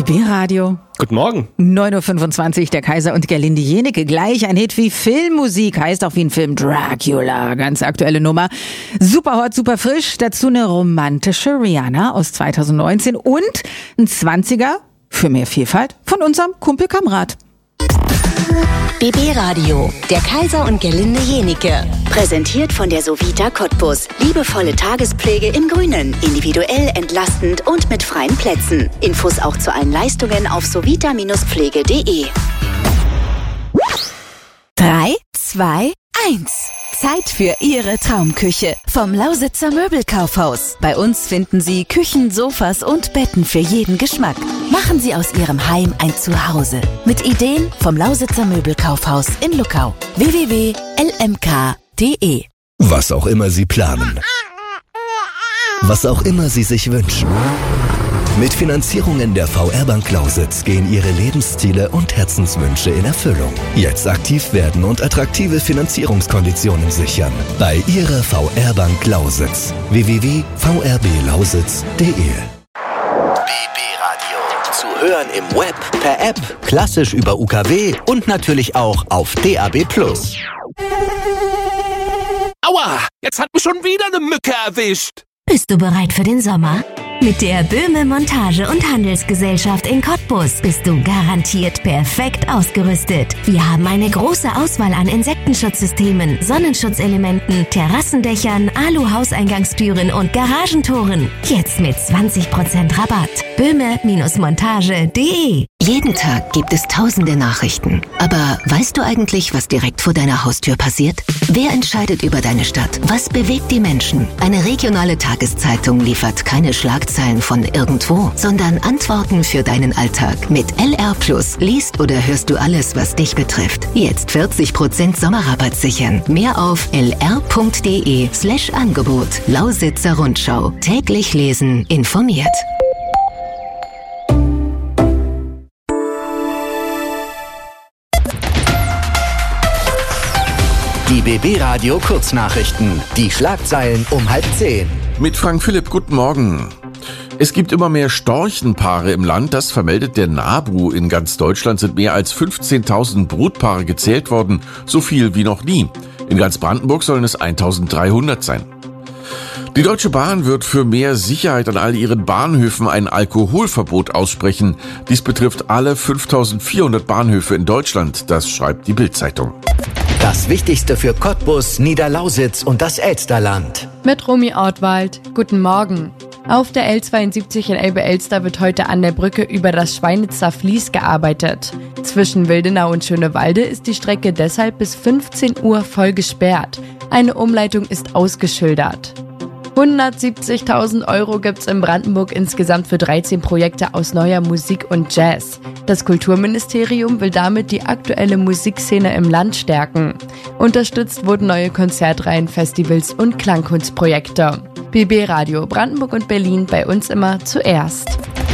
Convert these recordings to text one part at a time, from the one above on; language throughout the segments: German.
BB Radio. Guten Morgen. 9.25 Uhr, der Kaiser und Gerlinde Jenecke. Gleich ein Hit wie Filmmusik, heißt auch wie ein Film Dracula. Ganz aktuelle Nummer. Super hot, super frisch. Dazu eine romantische Rihanna aus 2019 und ein 20er für mehr Vielfalt von unserem Kumpel Kamrat. BB Radio, der Kaiser und Gerlinde Jenecke. Präsentiert von der Sovita Cottbus. Liebevolle Tagespflege im Grünen. Individuell, entlastend und mit freien Plätzen. Infos auch zu allen Leistungen auf sovita-pflege.de. 3, 2, 1. Zeit für Ihre Traumküche vom Lausitzer Möbelkaufhaus. Bei uns finden Sie Küchen, Sofas und Betten für jeden Geschmack. Machen Sie aus Ihrem Heim ein Zuhause. Mit Ideen vom Lausitzer Möbelkaufhaus in Luckau. www.lmk.de. Was auch immer Sie planen. Was auch immer Sie sich wünschen. Mit Finanzierungen der VR-Bank Lausitz gehen Ihre Lebensziele und Herzenswünsche in Erfüllung. Jetzt aktiv werden und attraktive Finanzierungskonditionen sichern. Bei Ihrer VR-Bank Lausitz. www.vrblausitz.de. BB Radio. Zu hören im Web, per App, klassisch über UKW und natürlich auch auf DAB+. Aua, jetzt hat mich schon wieder eine Mücke erwischt. Bist du bereit für den Sommer? Mit der Böhme Montage- und Handelsgesellschaft in Cottbus bist du garantiert perfekt ausgerüstet. Wir haben eine große Auswahl an Insektenschutzsystemen, Sonnenschutzelementen, Terrassendächern, Alu-Hauseingangstüren und Garagentoren. Jetzt mit 20% Rabatt. Böhme-montage.de. Jeden Tag gibt es tausende Nachrichten. Aber weißt du eigentlich, was direkt vor deiner Haustür passiert? Wer entscheidet über deine Stadt? Was bewegt die Menschen? Eine regionale Tageszeitung liefert keine Schlagzeilen von irgendwo, sondern Antworten für deinen Alltag. Mit LR Plus liest oder hörst du alles, was dich betrifft. Jetzt 40% Sommerrabatt sichern. Mehr auf lr.de/Angebot. Lausitzer Rundschau. Täglich lesen, informiert. Die BB Radio Kurznachrichten. Die Schlagzeilen um 9:30. Mit Frank Philipp, guten Morgen. Es gibt immer mehr Storchenpaare im Land, das vermeldet der NABU. In ganz Deutschland sind mehr als 15.000 Brutpaare gezählt worden, so viel wie noch nie. In ganz Brandenburg sollen es 1.300 sein. Die Deutsche Bahn wird für mehr Sicherheit an all ihren Bahnhöfen ein Alkoholverbot aussprechen. Dies betrifft alle 5.400 Bahnhöfe in Deutschland, das schreibt die Bild-Zeitung. Das Wichtigste für Cottbus, Niederlausitz und das Elsterland. Mit Romy Ortwald. Guten Morgen. Auf der L72 in Elbe-Elster wird heute an der Brücke über das Schweinitzer Fließ gearbeitet. Zwischen Wildenau und Schönewalde ist die Strecke deshalb bis 15 Uhr voll gesperrt. Eine Umleitung ist ausgeschildert. 170.000 € gibt's in Brandenburg insgesamt für 13 Projekte aus neuer Musik und Jazz. Das Kulturministerium will damit die aktuelle Musikszene im Land stärken. Unterstützt wurden neue Konzertreihen, Festivals und Klangkunstprojekte. BB Radio Brandenburg und Berlin, bei uns immer zuerst.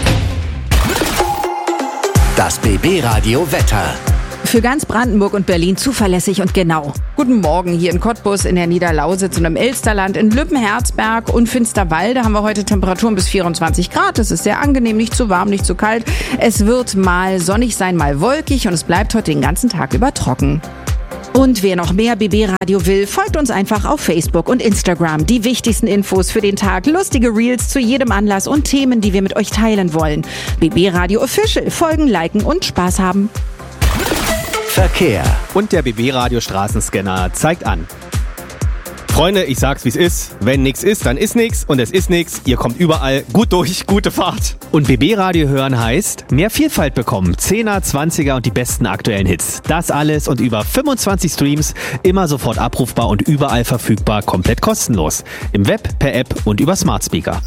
Das BB Radio Wetter. Für ganz Brandenburg und Berlin zuverlässig und genau. Guten Morgen hier in Cottbus, in der Niederlausitz und im Elsterland, in Lübben-Herzberg und Finsterwalde haben wir heute Temperaturen bis 24 Grad. Es ist sehr angenehm, nicht zu warm, nicht zu kalt. Es wird mal sonnig sein, mal wolkig und es bleibt heute den ganzen Tag über trocken. Und wer noch mehr BB Radio will, folgt uns einfach auf Facebook und Instagram. Die wichtigsten Infos für den Tag, lustige Reels zu jedem Anlass und Themen, die wir mit euch teilen wollen. BB Radio Official, folgen, liken und Spaß haben. Verkehr. Und der BB Radio Straßenscanner zeigt an. Freunde, ich sag's wie's ist. Wenn nix ist, dann ist nix. Und es ist nix. Ihr kommt überall gut durch, gute Fahrt. Und BB Radio hören heißt mehr Vielfalt bekommen. 10er, 20er und die besten aktuellen Hits. Das alles und über 25 Streams. Immer sofort abrufbar und überall verfügbar. Komplett kostenlos. Im Web, per App und über Smart Speaker.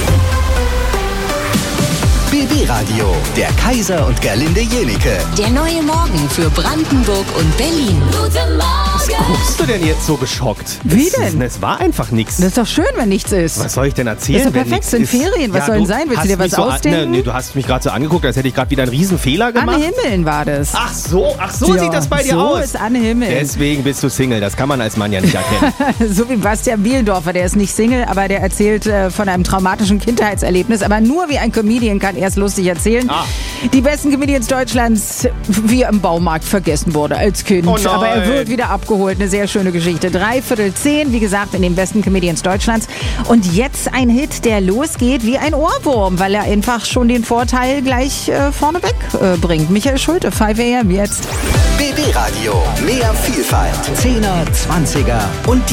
BB Radio, der Kaiser und Gerlinde Jenecke. Der neue Morgen für Brandenburg und Berlin. Guten Was guckst du denn jetzt so geschockt? Wie denn? Es war einfach nichts. Das ist doch schön, wenn nichts ist. Was soll ich denn erzählen? Das ist doch perfekt, sind Ferien. Was soll denn sein? Willst du dir was ausdenken? Nee, du hast mich gerade so angeguckt, als hätte ich gerade wieder einen riesen Fehler gemacht. Anne Himmeln war das. Ach so sieht das bei dir aus. So ist Anne Himmeln. Deswegen bist du Single, das kann man als Mann ja nicht erkennen. So wie Bastian Bielendorfer, der ist nicht Single, aber der erzählt von einem traumatischen Kindheitserlebnis. Aber nur wie ein Comedian kann er es lustig erzählen. Die besten Comedians Deutschlands, wie er im Baumarkt vergessen wurde als Kind. Oh nein. Aber er wird wieder abgeholt. Eine sehr schöne Geschichte. 9:45, wie gesagt, in den besten Comedians Deutschlands. Und jetzt ein Hit, der losgeht wie ein Ohrwurm, weil er einfach schon den Vorteil gleich vorneweg bringt. Michael Schulte, 5 AM jetzt. BB Radio. Mehr Vielfalt. 10er, 20er und